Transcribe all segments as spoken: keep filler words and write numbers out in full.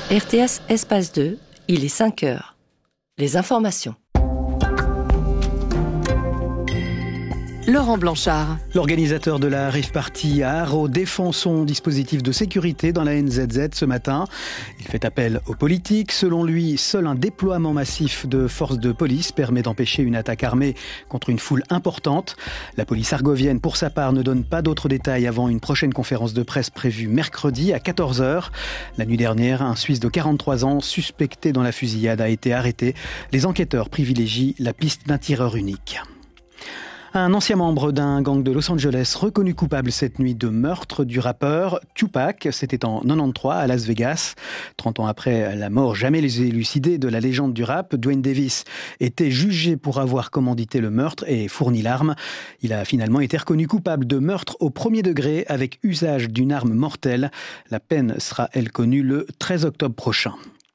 R T S Espace deux, il est cinq heures. Les informations. Laurent Blanchard. L'organisateur de la Rave Party à Haro défend son dispositif de sécurité dans la N Z Z ce matin. Il fait appel aux politiques. Selon lui, seul un déploiement massif de forces de police permet d'empêcher une attaque armée contre une foule importante. La police argovienne, pour sa part, ne donne pas d'autres détails avant une prochaine conférence de presse prévue mercredi à quatorze heures. La nuit dernière, un Suisse de quarante-trois ans, suspecté dans la fusillade, a été arrêté. Les enquêteurs privilégient la piste d'un tireur unique. Un ancien membre d'un gang de Los Angeles reconnu coupable cette nuit de meurtre du rappeur Tupac. C'était en quatre-vingt-treize à Las Vegas. trente ans après la mort jamais élucidée de la légende du rap, Duane Davis était jugé pour avoir commandité le meurtre et fourni l'arme. Il a finalement été reconnu coupable de meurtre au premier degré avec usage d'une arme mortelle. La peine sera, elle, connue le treize octobre prochain.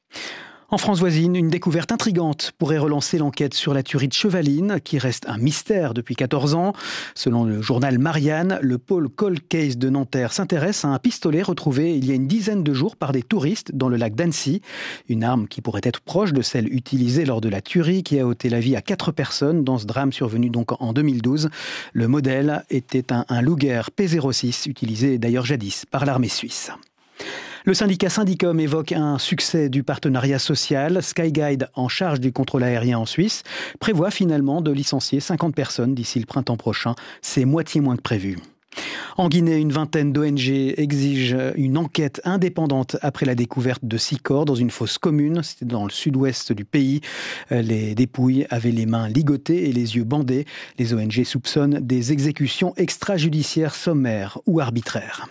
En France voisine, une découverte intrigante pourrait relancer l'enquête sur la tuerie de Chevaline, qui reste un mystère depuis quatorze ans. Selon le journal Marianne, le pôle Cold Case de Nanterre s'intéresse à un pistolet retrouvé il y a une dizaine de jours par des touristes dans le lac d'Annecy. Une arme qui pourrait être proche de celle utilisée lors de la tuerie qui a ôté la vie à quatre personnes dans ce drame survenu donc en deux mille douze. Le modèle était un, un Luger P zéro six, utilisé d'ailleurs jadis par l'armée suisse. Le syndicat Syndicom évoque un succès du partenariat social. Skyguide, en charge du contrôle aérien en Suisse, prévoit finalement de licencier cinquante personnes d'ici le printemps prochain. C'est moitié moins que prévu. En Guinée, une vingtaine d'O N G exigent une enquête indépendante après la découverte de six corps dans une fosse commune. C'était dans le sud-ouest du pays. Les dépouilles avaient les mains ligotées et les yeux bandés. Les O N G soupçonnent des exécutions extrajudiciaires sommaires ou arbitraires.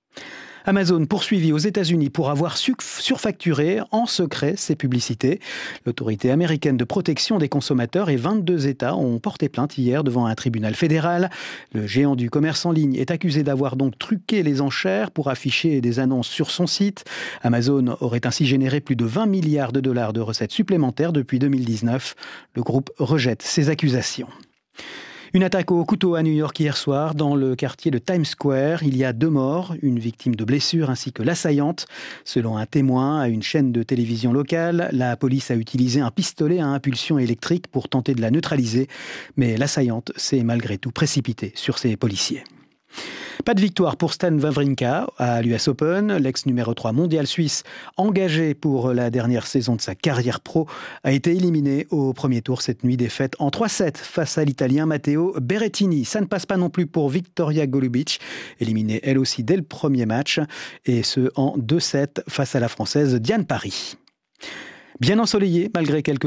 Amazon poursuivi aux États-Unis pour avoir surfacturé en secret ses publicités. L'autorité américaine de protection des consommateurs et vingt-deux États ont porté plainte hier devant un tribunal fédéral. Le géant du commerce en ligne est accusé d'avoir donc truqué les enchères pour afficher des annonces sur son site. Amazon aurait ainsi généré plus de vingt milliards de dollars de recettes supplémentaires depuis deux mille dix-neuf. Le groupe rejette ces accusations. Une attaque au couteau à New York hier soir, dans le quartier de Times Square. Il y a deux morts, une victime de blessure ainsi que l'assaillante. Selon un témoin à une chaîne de télévision locale, la police a utilisé un pistolet à impulsion électrique pour tenter de la neutraliser. Mais l'assaillante s'est malgré tout précipitée sur ses policiers. Pas de victoire pour Stan Wawrinka à l'U S Open. L'ex numéro trois mondial suisse, engagé pour la dernière saison de sa carrière pro, a été éliminé au premier tour cette nuit, défaite en trois sept face à l'Italien Matteo Berrettini. Ça ne passe pas non plus pour Victoria Golubic, éliminée elle aussi dès le premier match, et ce en deux sept face à la Française Diane Parry. Bien ensoleillé malgré quelques